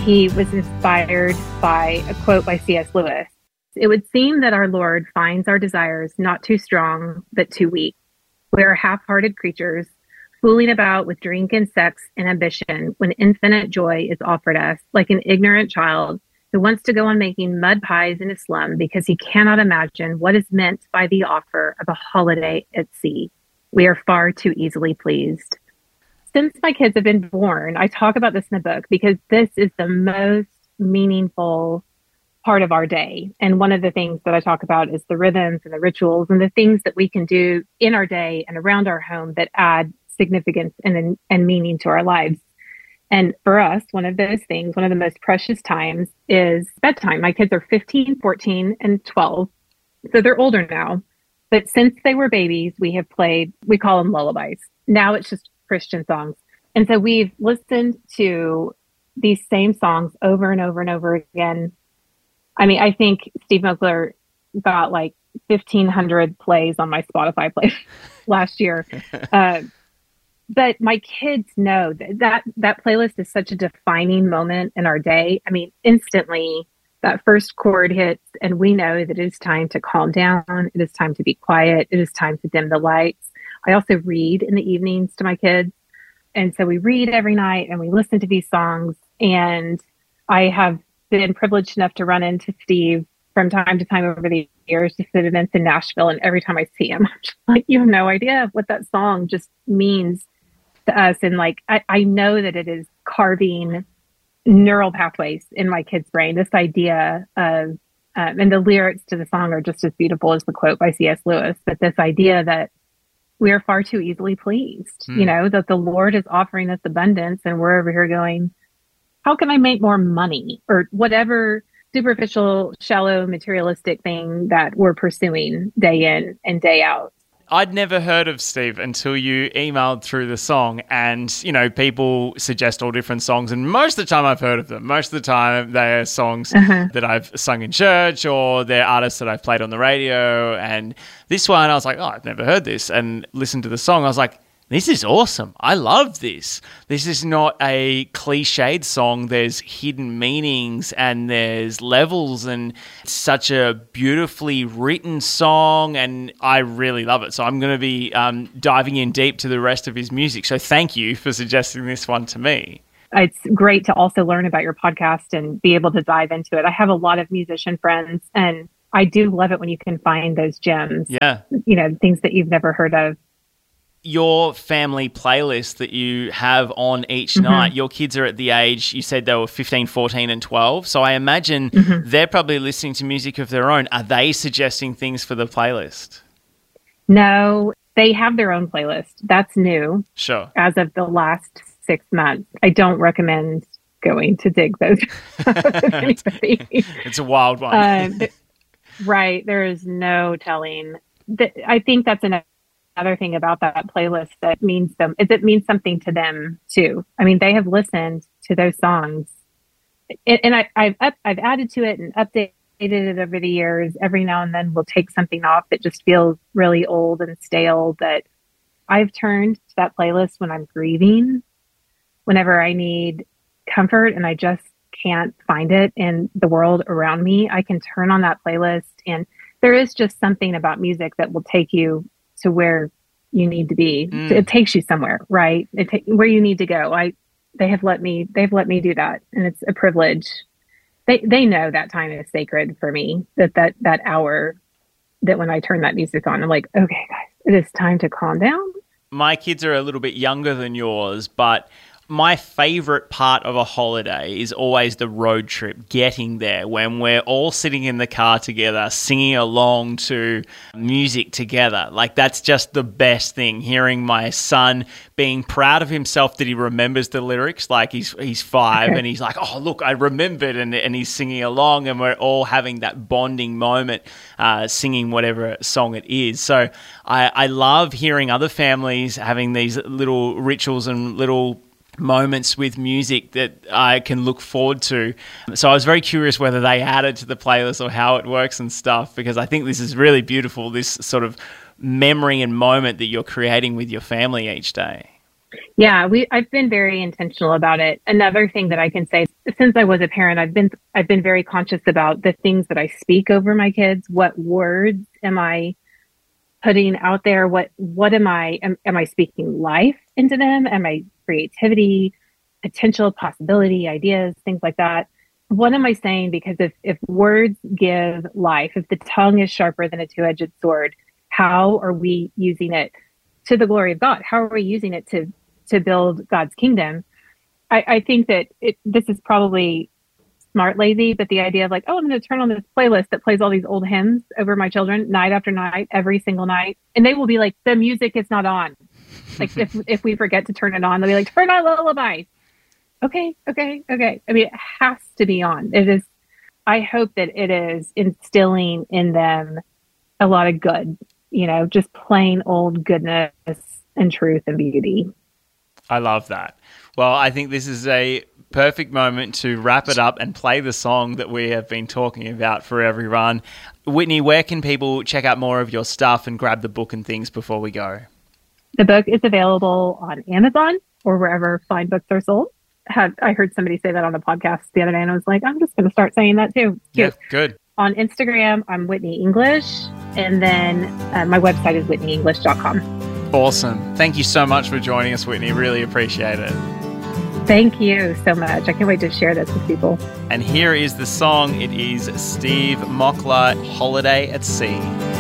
he was inspired by a quote by C.S. Lewis. It would seem that our Lord finds our desires not too strong, but too weak. We are half-hearted creatures, fooling about with drink and sex and ambition when infinite joy is offered us, like an ignorant child who wants to go on making mud pies in a slum because he cannot imagine what is meant by the offer of a holiday at sea. We are far too easily pleased. Since my kids have been born, I talk about this in the book because this is the most meaningful part of our day. And one of the things that I talk about is the rhythms and the rituals and the things that we can do in our day and around our home that add significance and meaning to our lives. And for us, one of those things, one of the most precious times is bedtime. My kids are 15, 14, and 12. So they're older now. But since they were babies, we call them lullabies. Now it's just Christian songs. And so we've listened to these same songs over and over and over again. I mean, I think Steve Mokler got like 1,500 plays on my Spotify play last year. But my kids know that playlist is such a defining moment in our day. I mean, instantly that first chord hits and we know that it is time to calm down. It is time to be quiet. It is time to dim the lights. I also read in the evenings to my kids. And so we read every night and we listen to these songs. And I have been privileged enough to run into Steve from time to time over the years, just at events in Nashville. And every time I see him, I'm just like, you have no idea what that song just means to us. And like, I know that it is carving neural pathways in my kid's brain. This idea of, and the lyrics to the song are just as beautiful as the quote by C.S. Lewis, but this idea that we are far too easily pleased, that the Lord is offering us abundance and we're over here going, how can I make more money? Or whatever superficial, shallow, materialistic thing that we're pursuing day in and day out. I'd never heard of Steve until you emailed through the song, and, people suggest all different songs, and most of the time I've heard of them. Most of the time they are songs that I've sung in church, or they're artists that I've played on the radio, and this one I was like, I've never heard this, and listened to the song. I was like, this is awesome. I love this. This is not a cliched song. There's hidden meanings and there's levels, and it's such a beautifully written song, and I really love it. So I'm going to be diving in deep to the rest of his music. So thank you for suggesting this one to me. It's great to also learn about your podcast and be able to dive into it. I have a lot of musician friends, and I do love it when you can find those gems. Yeah. Things that you've never heard of. Your family playlist that you have on each night, your kids are at the age, you said they were 15, 14 and 12. So I imagine they're probably listening to music of their own. Are they suggesting things for the playlist? No, they have their own playlist. That's new. Sure. As of the last 6 months. I don't recommend going to dig those. It's a wild one. Right. There is no telling. I think that's another thing about that playlist that means something to them too. I mean, they have listened to those songs, and I've added to it and updated it over the years. Every now and then we'll take something off that just feels really old and stale, but I've turned to that playlist when I'm grieving, whenever I need comfort and I just can't find it in the world around me. I can turn on that playlist, and there is just something about music that will take you to where you need to be. It takes you somewhere, right? Where you need to go. They've let me do that, and it's a privilege. They know that time is sacred for me. That hour, that when I turn that music on, I'm like, okay, guys, it is time to calm down. My kids are a little bit younger than yours, but my favorite part of a holiday is always the road trip, getting there, when we're all sitting in the car together, singing along to music together. Like, that's just the best thing, hearing my son being proud of himself that he remembers the lyrics. Like, he's 5 and he's like, oh, look, I remembered, and he's singing along, and we're all having that bonding moment, singing whatever song it is. So I love hearing other families having these little rituals and little moments with music that I can look forward to. So I was very curious whether they added to the playlist or how it works and stuff, because I think this is really beautiful, this sort of memory and moment that you're creating with your family each day. Yeah, I've been very intentional about it. Another thing that I can say, since I was a parent, I've been very conscious about the things that I speak over my kids. What words am I putting out there? What am I speaking life into them? Am I creativity, potential, possibility, ideas, things like that? What am I saying? Because if words give life, if the tongue is sharper than a two-edged sword, how are we using it to the glory of God? How are we using it to build God's kingdom? I think that this is probably smart lazy, but the idea of like, oh, I'm going to turn on this playlist that plays all these old hymns over my children night after night, every single night, and they will be like, the music is not on. Like if we forget to turn it on, they'll be like, turn on lullabies. Okay. I mean, it has to be on. It is. I hope that it is instilling in them a lot of good, just plain old goodness and truth and beauty. I love that. Well, I think this is a perfect moment to wrap it up and play the song that we have been talking about for everyone. Whitney, where can people check out more of your stuff and grab the book and things before we go? The book is available on Amazon or wherever fine books are sold. I heard somebody say that on a podcast the other day, and I was like, I'm just going to start saying that too. Yeah, good. On Instagram, I'm Whitney English, and then my website is whitneyenglish.com. Awesome. Thank you so much for joining us, Whitney. Really appreciate it. Thank you so much. I can't wait to share this with people. And here is the song. It is Steve Mockler, Holiday at Sea.